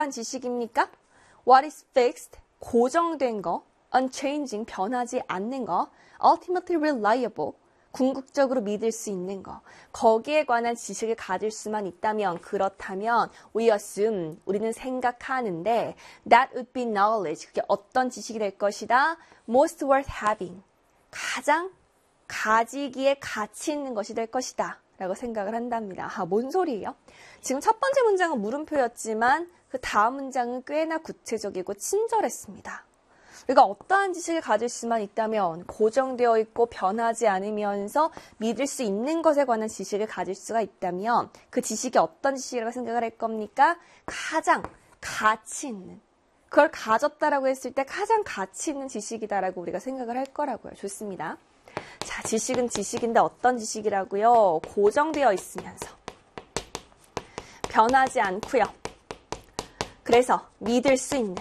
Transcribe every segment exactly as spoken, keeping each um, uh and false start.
지식입니까? What is fixed? 고정된 거. Unchanging, 변하지 않는 거. Ultimately reliable, 궁극적으로 믿을 수 있는 거. 거기에 관한 지식을 가질 수만 있다면, 그렇다면 we assume, 우리는 생각하는데 that would be knowledge, 그게 어떤 지식이 될 것이다? Most worth having, 가장 가지기에 가치 있는 것이 될 것이다 라고 생각을 한답니다. 아, 뭔 소리예요? 지금 첫 번째 문장은 물음표였지만 그 다음 문장은 꽤나 구체적이고 친절했습니다. 우리가 어떠한 지식을 가질 수만 있다면 고정되어 있고 변하지 않으면서 믿을 수 있는 것에 관한 지식을 가질 수가 있다면 그 지식이 어떤 지식이라고 생각을 할 겁니까? 가장 가치 있는, 그걸 가졌다라고 했을 때 가장 가치 있는 지식이다라고 우리가 생각을 할 거라고요. 좋습니다. 자, 지식은 지식인데 어떤 지식이라고요? 고정되어 있으면서 변하지 않고요. 그래서 믿을 수 있는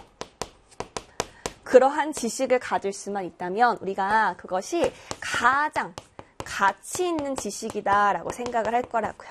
그러한 지식을 가질 수만 있다면 우리가 그것이 가장 가치 있는 지식이다라고 생각을 할 거라고요.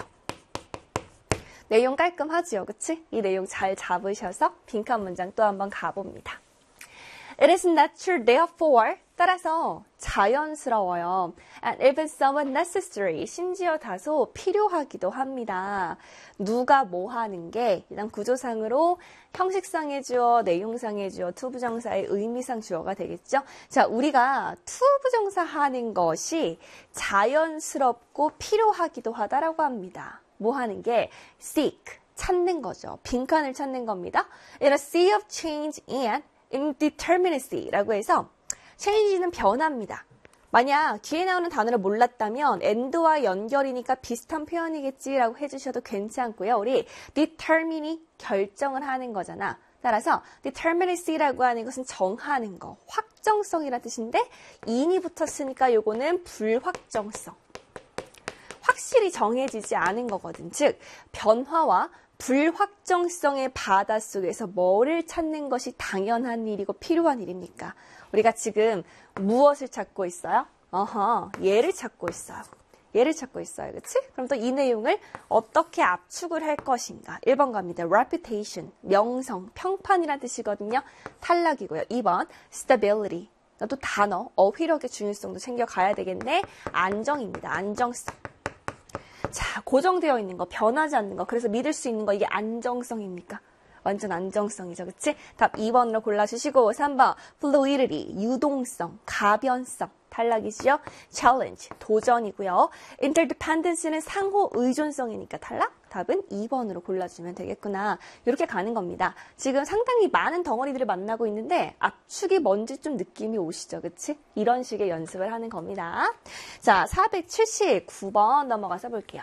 내용 깔끔하지요, 그치? 이 내용 잘 잡으셔서 빈칸 문장 또 한번 가봅니다. It is natural, therefore, 따라서 자연스러워요. And even somewhat necessary, 심지어 다소 필요하기도 합니다. 누가 뭐 하는 게 일단 구조상으로 형식상의 주어, 내용상의 주어, 투부정사의 의미상 주어가 되겠죠. 자, 우리가 투부정사 하는 것이 자연스럽고 필요하기도 하다라고 합니다. 뭐 하는 게 seek, 찾는 거죠. 빈칸을 찾는 겁니다. In a sea of change and indeterminacy라고 해서 change는 변합니다. 만약 뒤에 나오는 단어를 몰랐다면 and와 연결이니까 비슷한 표현이겠지라고 해주셔도 괜찮고요. 우리 determine이 결정을 하는 거잖아. 따라서 determinacy라고 하는 것은 정하는 거, 확정성이라는 뜻인데 in이 붙었으니까 요거는 불확정성. 확실히 정해지지 않은 거거든. 즉 변화와 불확정성의 바닷속에서 뭐를 찾는 것이 당연한 일이고 필요한 일입니까? 우리가 지금 무엇을 찾고 있어요? 어허, 얘를 찾고 있어요. 얘를 찾고 있어요. 그치? 그럼 또 이 내용을 어떻게 압축을 할 것인가? 일 번 갑니다. reputation, 명성, 평판이라는 뜻이거든요. 탈락이고요. 이 번 stability, 또 단어, 어휘력의 중요성도 챙겨가야 되겠네. 안정입니다. 안정성. 자, 고정되어 있는 거, 변하지 않는 거, 그래서 믿을 수 있는 거, 이게 안정성입니까? 완전 안정성이죠, 그치? 답 이 번으로 골라주시고, 삼 번 fluidity, 유동성, 가변성, 탈락이지요? challenge, 도전이고요. interdependency는 상호 의존성이니까 탈락? 답은 이 번으로 골라주면 되겠구나. 이렇게 가는 겁니다. 지금 상당히 많은 덩어리들을 만나고 있는데 압축이 뭔지 좀 느낌이 오시죠, 그치? 이런 식의 연습을 하는 겁니다. 자, 사백칠십구 번 넘어가서 볼게요.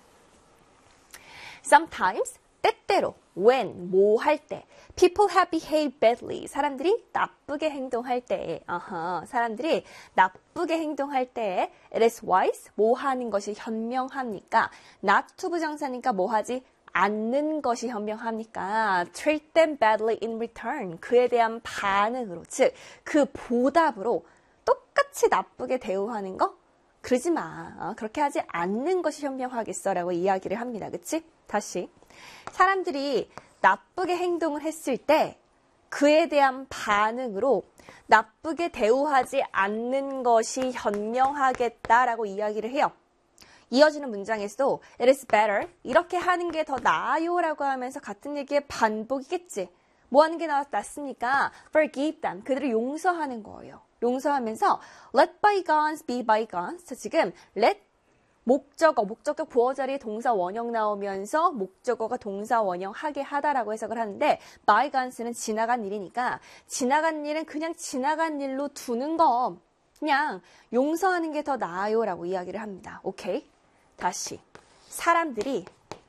Sometimes, 때때로, when, 뭐 할 때, people have behaved badly, 사람들이 나쁘게 행동할 때, 어허, 사람들이 나쁘게 행동할 때, it is wise, 뭐 하는 것이 현명합니까? not to 부정사니까 뭐 하지? 않는 것이 현명합니까? treat them badly in return, 그에 대한 반응으로, 즉, 그 보답으로 똑같이 나쁘게 대우하는 거? 그러지 마. 어, 그렇게 하지 않는 것이 현명하겠어 라고 이야기를 합니다. 그치? 다시. 사람들이 나쁘게 행동을 했을 때 그에 대한 반응으로 나쁘게 대우하지 않는 것이 현명하겠다라고 이야기를 해요. 이어지는 문장에서도 it is better, 이렇게 하는 게 더 나아요 라고 하면서 같은 얘기의 반복이겠지. 뭐 하는 게 낫습니까? forgive them, 그들을 용서하는 거예요. 용서하면서 let bygones be bygones. 자, 지금 let 목적어, 목적격 보어 자리에 동사 원형 나오면서 목적어가 동사 원형 하게 하다라고 해석을 하는데 bygones는 지나간 일이니까 지나간 일은 그냥 지나간 일로 두는 거, 그냥 용서하는 게 더 나아요 라고 이야기를 합니다. 오케이? 다시. 사람들이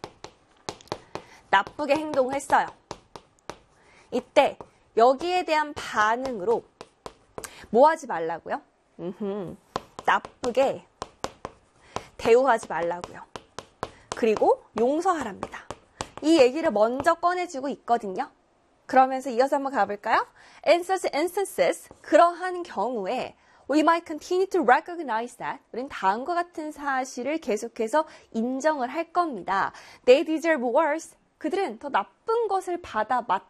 나쁘게 행동을 했어요. 이때 여기에 대한 반응으로 뭐 하지 말라고요? 음흠, 나쁘게 대우하지 말라고요. 그리고 용서하랍니다. 이 얘기를 먼저 꺼내주고 있거든요. 그러면서 이어서 한번 가볼까요? In such instances, 그러한 경우에 we might continue to recognize that, 우린 다음과 같은 사실을 계속해서 인정을 할 겁니다. They deserve worse, 그들은 더 나쁜 것을 받아